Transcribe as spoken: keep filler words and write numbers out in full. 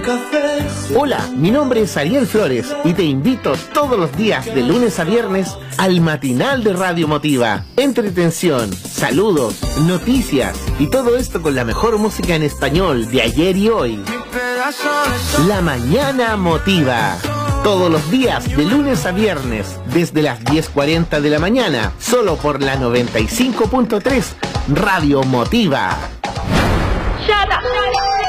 Hola, mi nombre es Ariel Flores y te invito todos los días de lunes a viernes al matinal de Radio Motiva. Entretención, saludos, noticias y todo esto con la mejor música en español de ayer y hoy. La Mañana Motiva. Todos los días de lunes a viernes desde las diez cuarenta de la mañana, solo por la noventa y cinco punto tres Radio Motiva.